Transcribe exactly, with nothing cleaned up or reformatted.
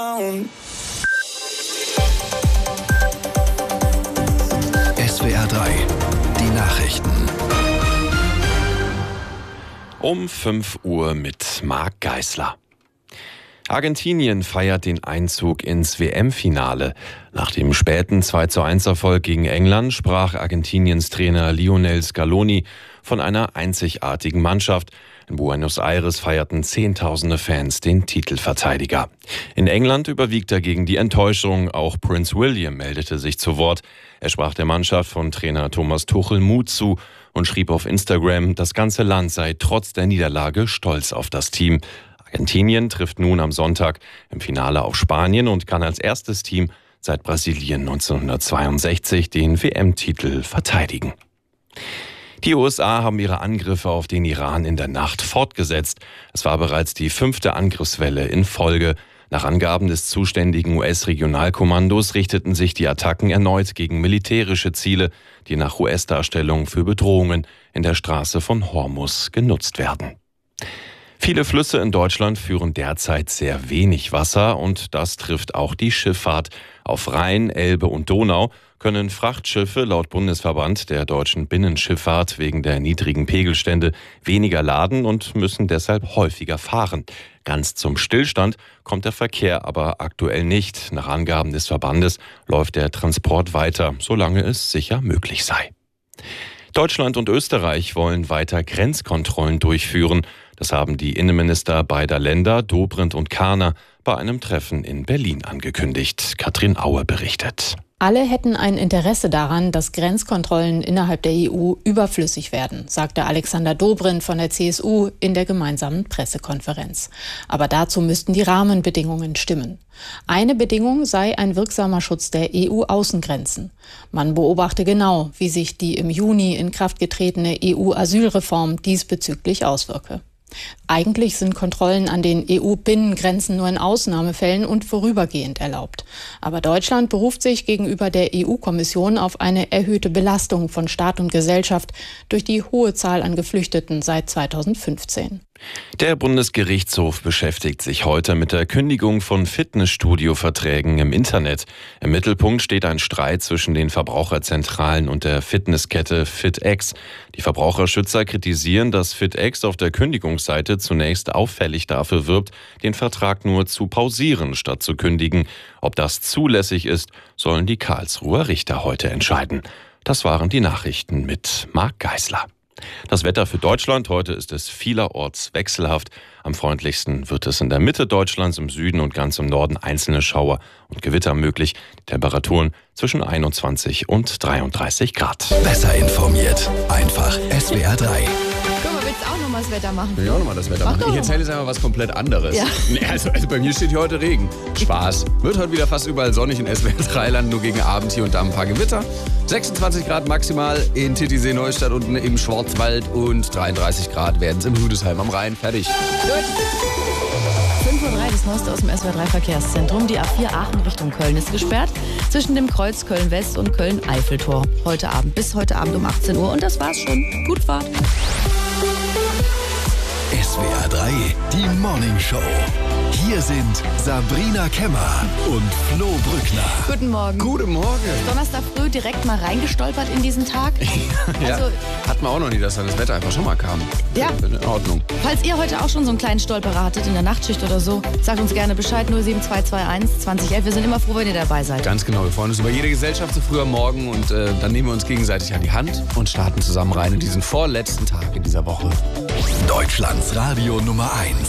S W R drei, die Nachrichten. Um fünf Uhr mit Marc Geisler. Argentinien feiert den Einzug ins W M-Finale. Nach dem späten zwei zu eins Erfolg gegen England sprach Argentiniens Trainer Lionel Scaloni von einer einzigartigen Mannschaft. In Buenos Aires feierten Zehntausende Fans den Titelverteidiger. In England überwiegt dagegen die Enttäuschung. Auch Prince William meldete sich zu Wort. Er sprach der Mannschaft von Trainer Thomas Tuchel Mut zu und schrieb auf Instagram, das ganze Land sei trotz der Niederlage stolz auf das Team. Argentinien trifft nun am Sonntag im Finale auf Spanien und kann als erstes Team seit Brasilien neunzehnhundertzweiundsechzig den W M-Titel verteidigen. Die U S A haben ihre Angriffe auf den Iran in der Nacht fortgesetzt. Es war bereits die fünfte Angriffswelle in Folge. Nach Angaben des zuständigen U S-Regionalkommandos richteten sich die Attacken erneut gegen militärische Ziele, die nach U S-Darstellung für Bedrohungen in der Straße von Hormuz genutzt werden. Viele Flüsse in Deutschland führen derzeit sehr wenig Wasser und das trifft auch die Schifffahrt. Auf Rhein, Elbe und Donau können Frachtschiffe laut Bundesverband der deutschen Binnenschifffahrt wegen der niedrigen Pegelstände weniger laden und müssen deshalb häufiger fahren. Ganz zum Stillstand kommt der Verkehr aber aktuell nicht. Nach Angaben des Verbandes läuft der Transport weiter, solange es sicher möglich sei. Deutschland und Österreich wollen weiter Grenzkontrollen durchführen. Das haben die Innenminister beider Länder, Dobrindt und Karner, bei einem Treffen in Berlin angekündigt. Katrin Aue berichtet. Alle hätten ein Interesse daran, dass Grenzkontrollen innerhalb der E U überflüssig werden, sagte Alexander Dobrindt von der C S U in der gemeinsamen Pressekonferenz. Aber dazu müssten die Rahmenbedingungen stimmen. Eine Bedingung sei ein wirksamer Schutz der E U-Außengrenzen. Man beobachte genau, wie sich die im Juni in Kraft getretene E U-Asylreform diesbezüglich auswirke. Eigentlich sind Kontrollen an den E U-Binnengrenzen nur in Ausnahmefällen und vorübergehend erlaubt. Aber Deutschland beruft sich gegenüber der E U-Kommission auf eine erhöhte Belastung von Staat und Gesellschaft durch die hohe Zahl an Geflüchteten seit zweitausendfünfzehn. Der Bundesgerichtshof beschäftigt sich heute mit der Kündigung von Fitnessstudio-Verträgen im Internet. Im Mittelpunkt steht ein Streit zwischen den Verbraucherzentralen und der Fitnesskette FitX. Die Verbraucherschützer kritisieren, dass FitX auf der Kündigungsseite zunächst auffällig dafür wirbt, den Vertrag nur zu pausieren statt zu kündigen. Ob das zulässig ist, sollen die Karlsruher Richter heute entscheiden. Das waren die Nachrichten mit Marc Geisler. Das Wetter für Deutschland. Heute ist es vielerorts wechselhaft. Am freundlichsten wird es in der Mitte Deutschlands, im Süden und ganz im Norden einzelne Schauer und Gewitter möglich. Die Temperaturen zwischen einundzwanzig und dreiunddreißig Grad. Besser informiert. Einfach S W R drei. Guck mal, willst du auch nochmal das Wetter machen? Ich will auch nochmal das Wetter Mach machen. doch. Ich erzähle jetzt einfach was komplett anderes. Ja. Nee, also, also bei mir steht hier heute Regen. Spaß. Wird heute wieder fast überall sonnig in S W R drei Land, nur gegen Abend hier und da ein paar Gewitter. sechsundzwanzig Grad maximal in Titisee Neustadt unten im Schwarzwald und dreiunddreißig Grad werden es in Rüdesheim am Rhein. Fertig. fünf Uhr drei, das Neueste aus dem S W R drei Verkehrszentrum. Die A vier Aachen Richtung Köln ist gesperrt. Zwischen dem Kreuz Köln-West und Köln-Eiffeltor. Heute Abend bis heute Abend um achtzehn Uhr. Und das war's schon. Gute Fahrt. S W R drei, die Morning Show. Hier sind Sabrina Kemmer und Flo Brückner. Guten Morgen. Guten Morgen. Donnerstag früh direkt mal reingestolpert in diesen Tag. Ja, Also, hatten wir auch noch nie, dass dann das Wetter einfach schon mal kam. Ja. In Ordnung. falls ihr heute auch schon so einen kleinen Stolperer hattet in der Nachtschicht oder so, sagt uns gerne Bescheid. null sieben zwei zwei eins zwanzig elf. Wir sind immer froh, wenn ihr dabei seid. Ganz genau, wir freuen uns über jede Gesellschaft so früh am Morgen und äh, dann nehmen wir uns gegenseitig an die Hand und starten zusammen rein in diesen vorletzten Tag in dieser Woche. Deutschlands Radio Nummer eins.